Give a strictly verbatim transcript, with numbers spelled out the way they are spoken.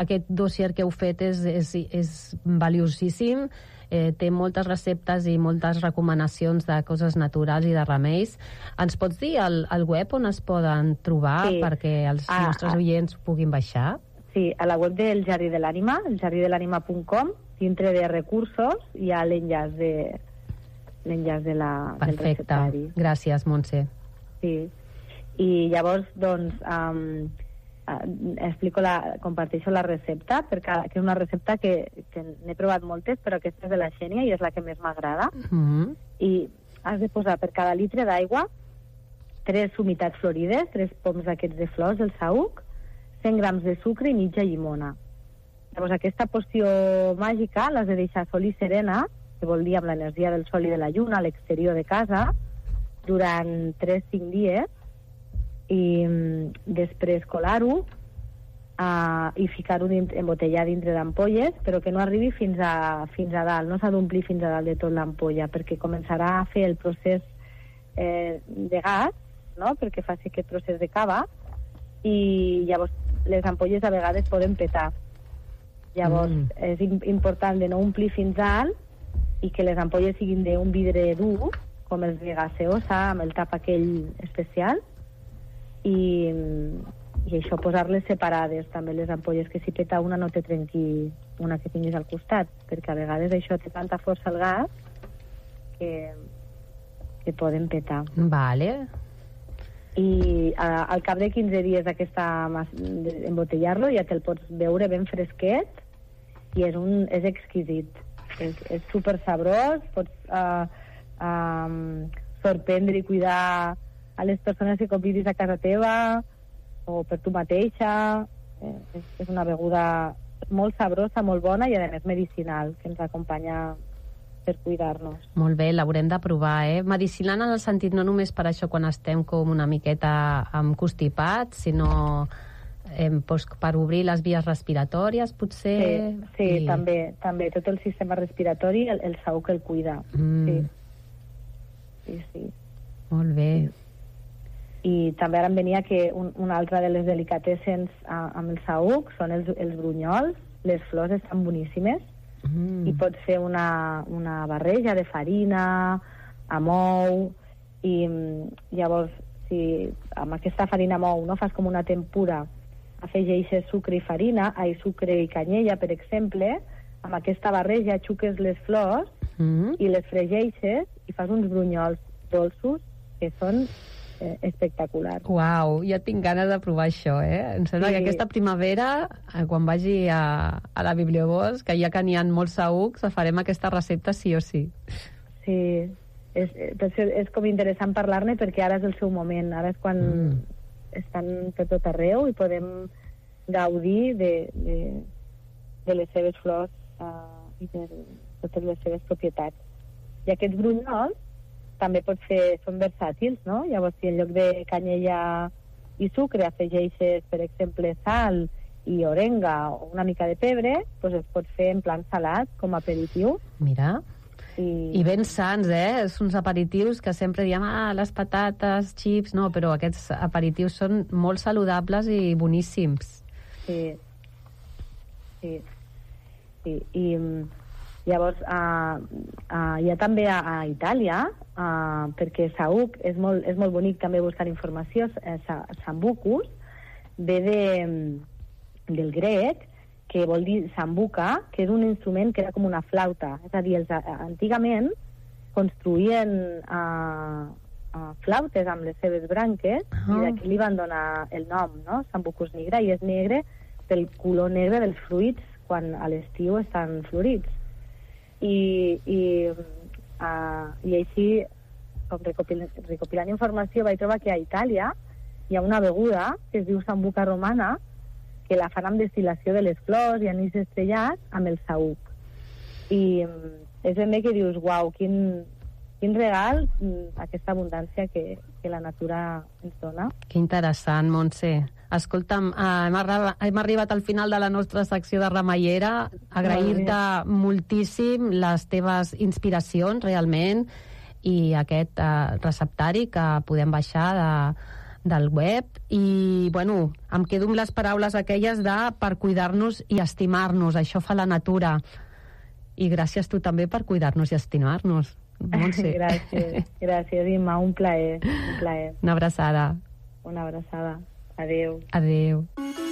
aquest dossier que heu fet és, és, és valiosíssim. Eh, té moltes receptes i moltes recomanacions de coses naturals i de remeis. Ens pots dir el, el web on es poden trobar sí. perquè els ah, nostres ah. oients puguin baixar? Sí, a la web del Jardí de l'Ànima, el jardí de l'ànima punt com, dintre de recursos hi ha l'enllaç de l'enllaç de la, del receptari. Perfecte, gràcies, Montse. Sí, i llavors, doncs, um, uh, explico la, comparteixo la recepta, perquè que és una recepta que, que n'he provat moltes, però aquesta és de la Xènia i és la que més m'agrada. Mm-hmm. I has de posar per cada litre d'aigua tres humitats florides, tres poms d'aquests de flors del saüc, cent grams de sucre i mitja llimona. Llavors, aquesta poció màgica l'has de deixar solir serena, que vol dir amb l'energia del sol i de la lluna a l'exterior de casa, durant tres a cinc dies, i mm, després colar-ho uh, i ficar-ho embotellar dintre d'ampolles, però que no arribi fins a, fins a dalt, no s'ha d'omplir fins a dalt de tot l'ampolla, perquè començarà a fer el procés eh, de gas, no?, perquè faci aquest procés de cava, i llavors les ampolles a vegades poden petar. Llavors mm. és important de no omplir fins alt i que les ampolles siguin d'un vidre dur, com els de gaseosa, amb el tap aquell especial, i, i això, posar-les separades, també les ampolles, que si peta una no te trenqui una que tinguis al costat, perquè a vegades això té tanta força al gas que, que poden petar. Vale. I a, al cap de quinze dies d'aquesta embotellar-lo ja te'l pots veure ben fresquet i és, un, és exquisit, és, és super sabrós, pots uh, um, sorprendre i cuidar a les persones que convidis a casa teva o per tu mateixa. eh, és, és una beguda molt sabrosa, molt bona i a més medicinal, que ens acompanya per cuidar-nos. Molt bé, l'haurem de provar, eh? Medicinal en el sentit no només per això quan estem com una miqueta amb constipats, sinó eh, doncs per obrir les vies respiratòries, potser... Sí, sí i... també, també. Tot el sistema respiratori, el, el saüc el cuida. Mm. Sí. Sí, sí. Molt bé. Sí. I també ara em venia que un, una altra de les delicatessens a, amb el saüc són els, els brunyols. Les flors estan boníssimes. Mm. I pots fer una, una barreja de farina, amou, i llavors si amb aquesta farina amou no fas com una tempura, afegeixes sucre i farina, ai, sucre i canyella, per exemple, amb aquesta barreja xuques les flors mm. i les fregeixes i fas uns brunyols dolços que són eh, espectaculars. Uau, ja tinc ganes de provar això, eh? Em sembla sí. que aquesta primavera, quan vagi a, a la Bibliobosc, que ja que n'hi ha molts saücs, farem aquesta recepta sí o sí. Sí, és, és, és com interessant parlar-ne perquè ara és el seu moment, ara és quan mm. estan per tot arreu i podem gaudir de, de, de les seves flors uh, i de totes les seves propietats. I aquests brunyols també pot fer, són versàtils, no? Llavors, si en lloc de canyella i sucre afegeixes, per exemple, sal i orenga o una mica de pebre, doncs es pot fer en plan salat, com a aperitiu. Mira, i, i ben sants, eh? És uns aperitius que sempre diem, ah, les patates, xips, no, però aquests aperitius són molt saludables i boníssims. Sí, sí, sí, i... Llavors, uh, uh, hi ha també a, a Itàlia, uh, perquè saüc és molt, és molt bonic també buscar informació, eh, sambucus ve de, del grec, que vol dir sambuca, que és un instrument que era com una flauta. És a dir, els, antigament construïen uh, uh, flautes amb les seves branques uh -huh. i d'aquí li van donar el nom, no? Sambucus nigra, i és negre pel color negre dels fruits quan a l'estiu estan florits. I, i, uh, i així, com recopilant, recopilant informació, vaig trobar que a Itàlia hi ha una beguda que es diu sambuca romana, que la fan amb destil·lació de les flors i anís estrellat amb el saüc. I és ben bé que dius, uau, quin, quin regal, aquesta abundància que, que la natura ens dona. Que interessant, Montse. Escolta'm, eh, hem, arri hem arribat al final de la nostra secció de Remeiera. Agrair-te moltíssim les teves inspiracions, realment, i aquest eh, receptari que podem baixar de, del web, i bueno, em quedo amb les paraules aquelles de per cuidar-nos i estimar-nos, això fa la natura, i gràcies tu també per cuidar-nos i estimar-nos, Montse. Gràcies, gràcies, Imma, un plaer, un plaer. Una abraçada. Una abraçada. Adéu. Adéu.